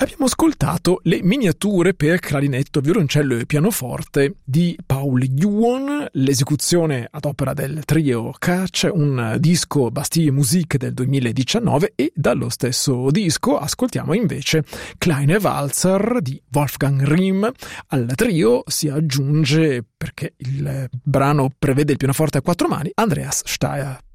Abbiamo ascoltato le miniature per clarinetto, violoncello e pianoforte di Paul Yuon, l'esecuzione ad opera del trio Kach, un disco Bastille Musique del 2019, e dallo stesso disco ascoltiamo invece Kleine Walzer di Wolfgang Rihm. Al trio si aggiunge, perché il brano prevede il pianoforte a 4 mani, Andreas Steyr.